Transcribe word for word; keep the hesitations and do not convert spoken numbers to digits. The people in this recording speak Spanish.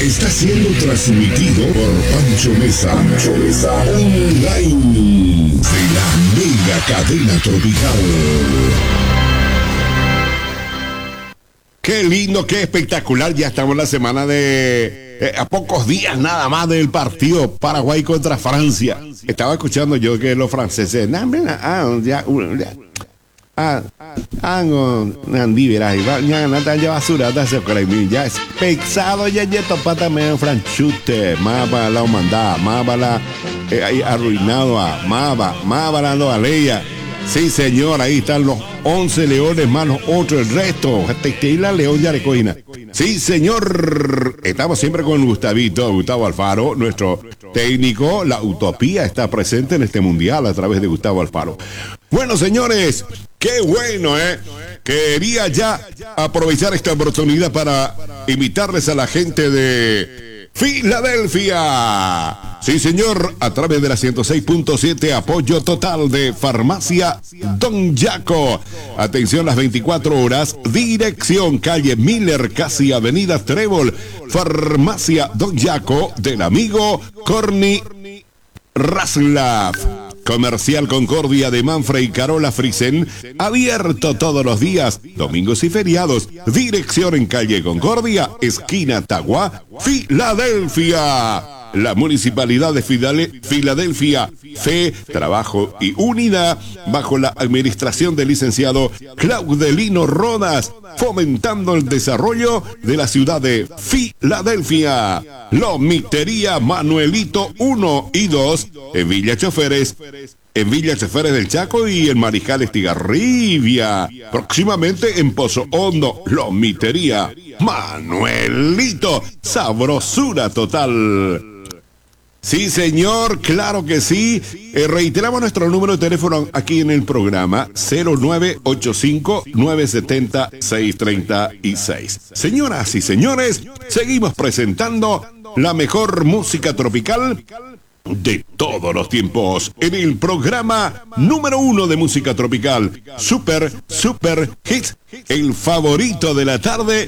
está siendo transmitido por Pancho Mesa. Pancho Mesa Online de la mega cadena tropical. Qué lindo, qué espectacular. Ya estamos en la semana de... Eh, a pocos días nada más del partido Paraguay contra Francia. Estaba escuchando yo que los franceses... Ah, ya... Ah, ah, no, Nandi, verás, ya nata ya basura, se ya es pesado, ya ya topata me franchute, más para la humandad, más para la eh, arruinado a Maba, más para la aleya. Sí, señor, ahí están los once leones más los otros, el resto, Tequila, León, Yarecoina. Sí, señor, estamos siempre con Gustavito, Gustavo Alfaro, nuestro técnico. La utopía está presente en este mundial a través de Gustavo Alfaro. Bueno, señores, qué bueno, ¿eh? Quería ya aprovechar esta oportunidad para invitarles a la gente de Filadelfia. Sí, señor, a través de la ciento seis punto siete, apoyo total de Farmacia Don Jaco. Atención las veinticuatro horas, dirección calle Miller, casi avenida Trébol. Farmacia Don Jaco del amigo Corny Raslav. Comercial Concordia de Manfred y Carola Friesen, abierto todos los días, domingos y feriados. Dirección en calle Concordia, esquina Tagua, Filadelfia. La Municipalidad de Filadelfia, Fe, Trabajo y Unidad, bajo la administración del licenciado Claudelino Rodas, fomentando el desarrollo de la ciudad de Filadelfia. Lomitería Manuelito uno y dos, en Villa Choferes, en Villa Choferes del Chaco y en Mariscal Estigarribia. Próximamente en Pozo Hondo, Lomitería Manuelito, sabrosura total. Sí, señor, claro que sí. Eh, reiteramos nuestro número de teléfono aquí en el programa, cero nueve ocho cinco, nueve siete cero, seis tres seis. Señoras y señores, seguimos presentando la mejor música tropical de todos los tiempos en el programa número uno de música tropical, Super, Super Hits, el favorito de la tarde